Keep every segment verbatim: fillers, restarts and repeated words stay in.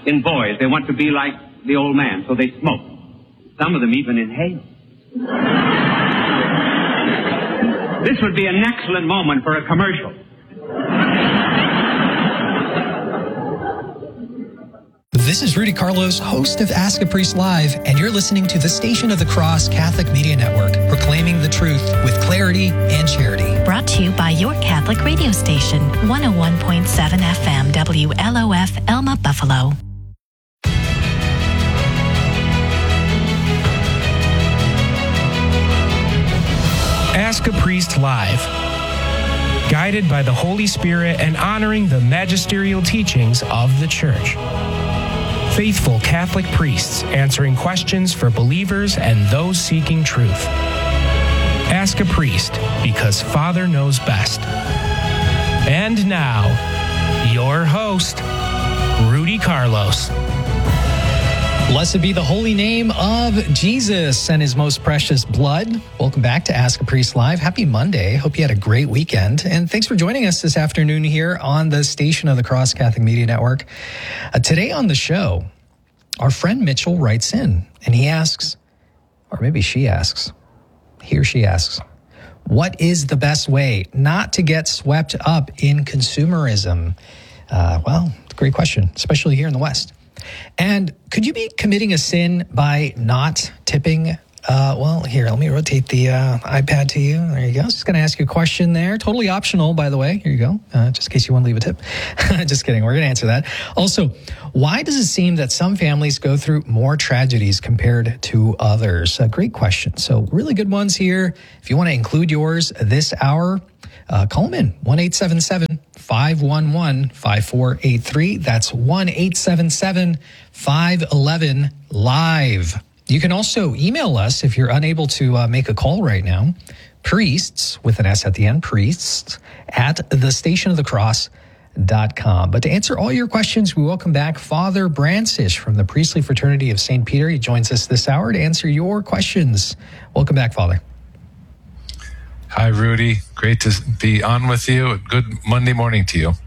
in boys. They want to be like the old man, so they smoke. Some of them even inhale. This would be an excellent moment for a commercial. This is Rudy Carlos, host of Ask a Priest Live, and you're listening to the Station of the Cross Catholic Media Network, proclaiming the truth with clarity and charity. Brought to you by your Catholic radio station, one oh one point seven F M, W L O F, Elma, Buffalo. Ask a Priest Live. Guided by the Holy Spirit and honoring the magisterial teachings of the Church. Faithful Catholic priests answering questions for believers and those seeking truth. Ask a Priest, because Father knows best. And now, your host, Rudy Carlos. Blessed be the holy name of Jesus and his most precious blood. Welcome back to Ask a Priest Live. Happy Monday. Hope you had a great weekend. And thanks for joining us this afternoon here on the Station of the Cross Catholic Media Network. Uh, today on the show, our friend Mitchell writes in and he asks, or maybe she asks, he or she asks, what is the best way not to get swept up in consumerism? Uh, well, it's a great question, especially here in the West. And could you be committing a sin by not tipping? Uh, well, here, let me rotate the uh, iPad to you. There you go. Just going to ask you a question there. Totally optional, by the way. Here you go. Uh, just in case you want to leave a tip. Just kidding. We're going to answer that. Also, why does it seem that some families go through more tragedies compared to others? A great question. So really good ones here. If you want to include yours this hour, Uh, call them in, one eight seven seven, five one one, five four eight three. That's one eight seven seven, five one one, live. You can also email us if you're unable to uh, make a call right now. Priests, with an S at the end, priests, at the station of the cross dot com. But to answer all your questions, we welcome back Father Brancish from the Priestly Fraternity of Saint Peter. He joins us this hour to answer your questions. Welcome back, Father. Hi, Rudy. Great to be on with you. Good Monday morning to you.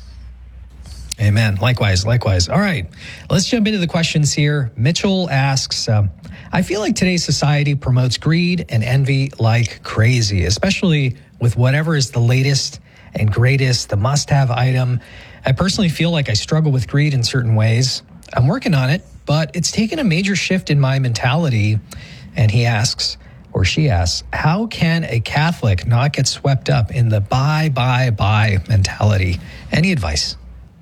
Amen. Likewise, likewise. All right, let's jump into the questions here. Mitchell asks, um, I feel like today's society promotes greed and envy like crazy, especially with whatever is the latest and greatest, the must-have item. I personally feel like I struggle with greed in certain ways. I'm working on it, but it's taken a major shift in my mentality. And he asks, or she asks, how can a Catholic not get swept up in the buy, buy, buy mentality? Any advice?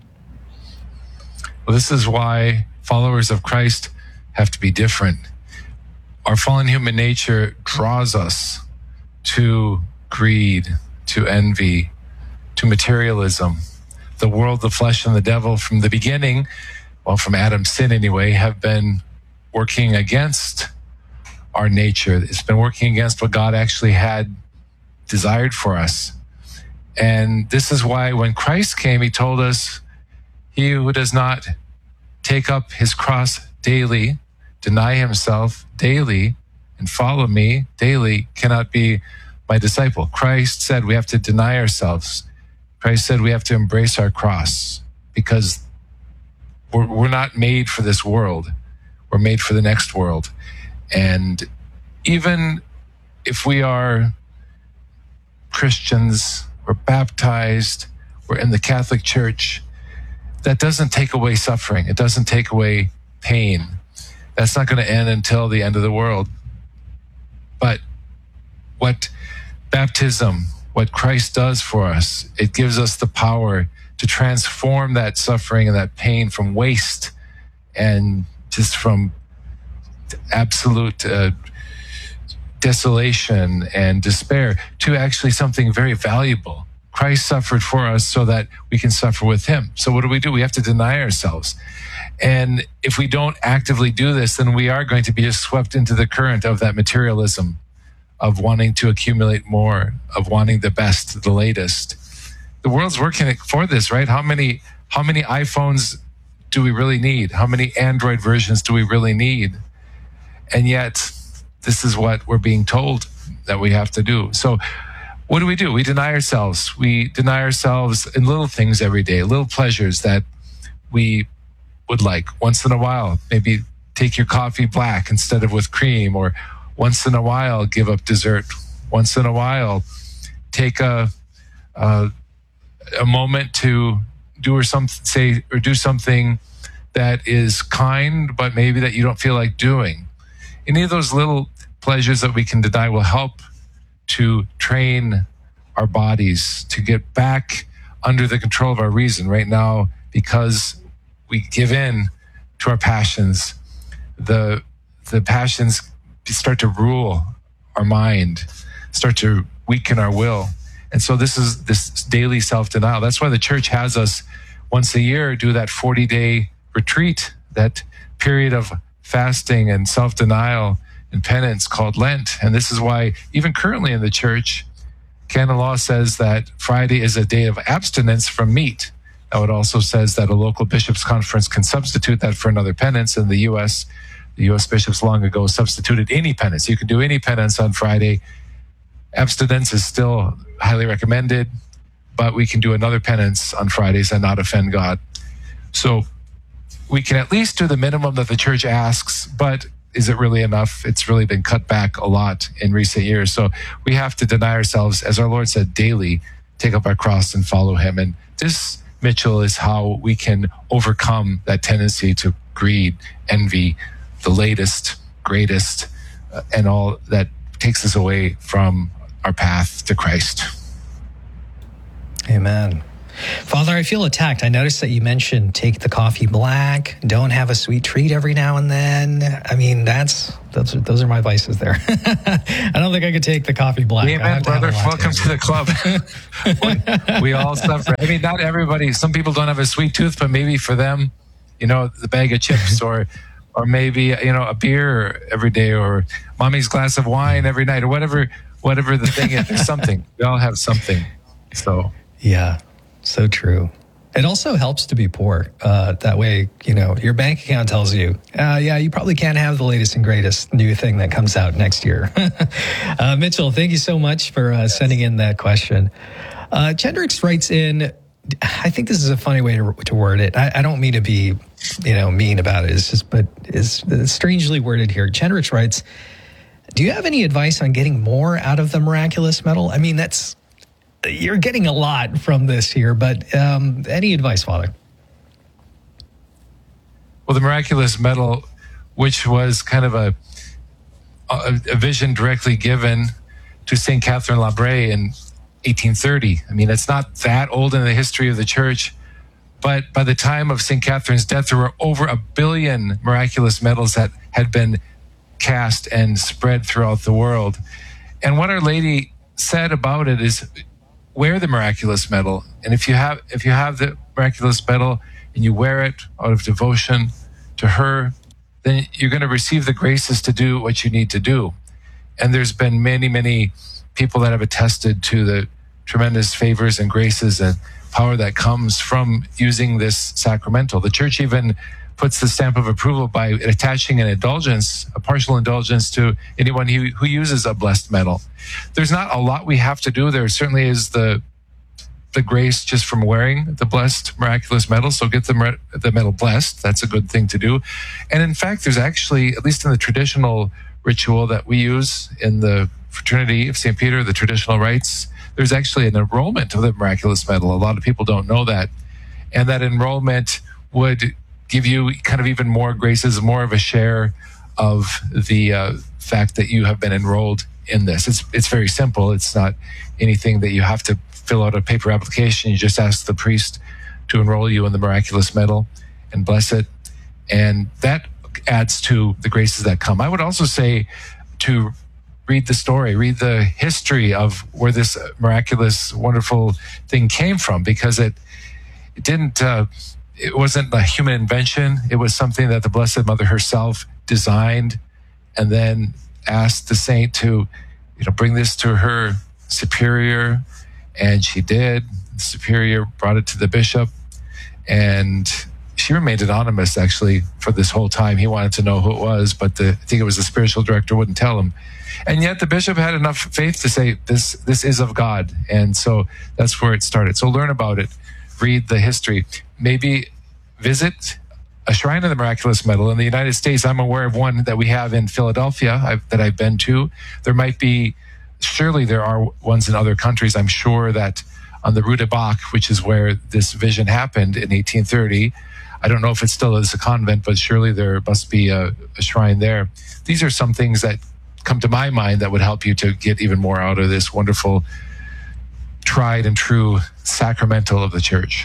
Well, this is why followers of Christ have to be different. Our fallen human nature draws us to greed, to envy, to materialism. The world, the flesh, and the devil from the beginning, well, from Adam's sin anyway, have been working against our nature. It's been working against what God actually had desired for us. And this is why when Christ came, he told us, he who does not take up his cross daily, deny himself daily, and follow me daily cannot be my disciple. Christ said we have to deny ourselves. Christ said we have to embrace our cross because we're, we're not made for this world. We're made for the next world. And even if we are Christians, we're baptized, we're in the Catholic Church, that doesn't take away suffering. It doesn't take away pain. That's not going to end until the end of the world. But what baptism, what Christ does for us, it gives us the power to transform that suffering and that pain from waste and just from absolute uh, desolation and despair to actually something very valuable. Christ suffered for us so that we can suffer with him. So what do we do? We have to deny ourselves. And if we don't actively do this, then we are going to be just swept into the current of that materialism, of wanting to accumulate more, of wanting the best, the latest. The world's working for this, right? How many, how many iPhones do we really need? How many Android versions do we really need? And yet, this is what we're being told that we have to do. So what do we do? We deny ourselves. We deny ourselves in little things every day, little pleasures that we would like. Once in a while, maybe take your coffee black instead of with cream, or once in a while, give up dessert. Once in a while, take a a, a moment to do or some say or do something that is kind, but maybe that you don't feel like doing. Any of those little pleasures that we can deny will help to train our bodies to get back under the control of our reason. Right now, because we give in to our passions, the the passions start to rule our mind, start to weaken our will. And so this is this daily self-denial. That's why the church has us once a year do that forty-day retreat, that period of fasting and self-denial and penance called Lent. And this is why even currently in the church, canon law says that Friday is a day of abstinence from meat. Now it also says that a local bishops' conference can substitute that for another penance. In the U S, the U S bishops long ago substituted any penance. You can do any penance on Friday. Abstinence is still highly recommended, but we can do another penance on Fridays and not offend God. So we can at least do the minimum that the church asks, but is it really enough? It's really been cut back a lot in recent years. So we have to deny ourselves, as our Lord said, daily, take up our cross and follow him. And this, Mitchell, is how we can overcome that tendency to greed, envy, the latest, greatest, uh, and all that takes us away from our path to Christ. Amen. Father, I feel attacked. I noticed that you mentioned take the coffee black, don't have a sweet treat every now and then. I mean, that's those are, those are my vices there. I don't think I could take the coffee black. Amen, brother. Welcome to the club. we, we all suffer. I mean, not everybody. Some people don't have a sweet tooth, but maybe for them, you know, the bag of chips or or maybe, you know, a beer every day or mommy's glass of wine every night or whatever, whatever the thing is. There's something. We all have something. So, yeah. So true. It also helps to be poor. Uh, that way, you know, your bank account tells you, uh, yeah, you probably can't have the latest and greatest new thing that comes out next year. uh, Mitchell, thank you so much for uh, sending in that question. Uh, Chendrix writes in, I think this is a funny way to, to word it. I, I don't mean to be, you know, mean about it. It's just, but it's, it's strangely worded here. Chendrix writes, do you have any advice on getting more out of the miraculous medal? I mean, that's, you're getting a lot from this here, but um, any advice, Father? Well, the miraculous medal, which was kind of a, a, a vision directly given to Saint Catherine Labbé in eighteen thirty. I mean, it's not that old in the history of the church, but by the time of Saint Catherine's death, there were over a billion miraculous medals that had been cast and spread throughout the world. And what Our Lady said about it is, wear the miraculous medal, and if you have if you have the miraculous medal and you wear it out of devotion to her, then you're going to receive the graces to do what you need to do. And there's been many, many people that have attested to the tremendous favors and graces and power that comes from using this sacramental. The church even puts the stamp of approval by attaching an indulgence, a partial indulgence, to anyone who, who uses a blessed medal. There's not a lot we have to do. There certainly is the the grace just from wearing the blessed miraculous medal. So get the, the medal blessed. That's a good thing to do. And in fact, there's actually, at least in the traditional ritual that we use in the Fraternity of Saint Peter, the traditional rites, there's actually an enrollment of the miraculous medal. A lot of people don't know that. And that enrollment would give you kind of even more graces, more of a share of the uh, fact that you have been enrolled in this. It's it's very simple. It's not anything that you have to fill out a paper application. You just ask the priest to enroll you in the miraculous medal and bless it. And that adds to the graces that come. I would also say to read the story, read the history of where this miraculous, wonderful thing came from, because it, it didn't, uh, it wasn't a human invention. It was something that the Blessed Mother herself designed and then asked the saint to, you know, bring this to her superior, and she did. The superior brought it to the bishop, and she remained anonymous actually for this whole time. He wanted to know who it was, but the, I think it was the spiritual director wouldn't tell him. And yet the bishop had enough faith to say, this, this is of God. And so that's where it started. So learn about it, read the history, maybe visit a shrine of the miraculous medal. In the United States, I'm aware of one that we have in Philadelphia I've, that I've been to. There might be, surely there are ones in other countries. I'm sure that on the Rue de Bac, which is where this vision happened in eighteen thirty, I don't know if it still is a convent, but surely there must be a, a shrine there. These are some things that come to my mind that would help you to get even more out of this wonderful, tried and true sacramental of the church.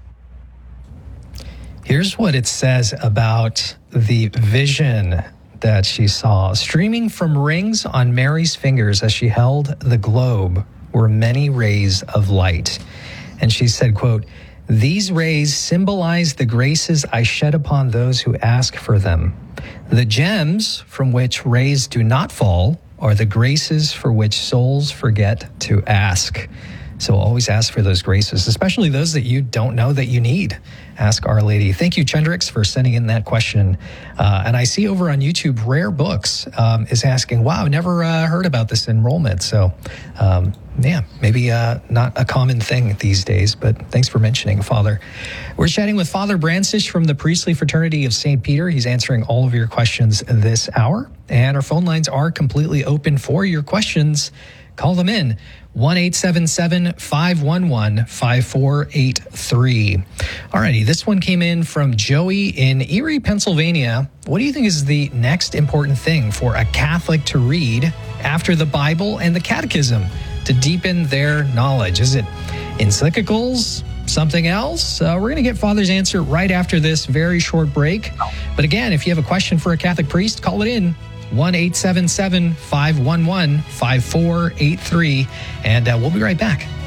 Here's what it says about the vision that she saw. Streaming from rings on Mary's fingers as she held the globe were many rays of light. And she said, quote, "These rays symbolize the graces I shed upon those who ask for them. The gems from which rays do not fall are the graces for which souls forget to ask." So always ask for those graces, especially those that you don't know that you need. Ask Our Lady. Thank you, Chendrix, for sending in that question. Uh, and I see over on YouTube, Rare Books um, is asking, wow, never uh, heard about this enrollment. So, um, yeah, maybe uh, not a common thing these days, but thanks for mentioning, Father. We're chatting with Father Brancisz from the Priestly Fraternity of Saint Peter. He's answering all of your questions this hour. And our phone lines are completely open for your questions. Call them in. one eight seven seven, five one one, five four eight three. Alrighty, this one came in from Joey in Erie, Pennsylvania. What do you think is the next important thing for a Catholic to read after the Bible and the Catechism to deepen their knowledge? Is it encyclicals? Something else? Uh, we're going to get Father's answer right after this very short break. But again, if you have a question for a Catholic priest, call it in. one eight seven seven, five one one, five four eight three. And uh, we'll be right back.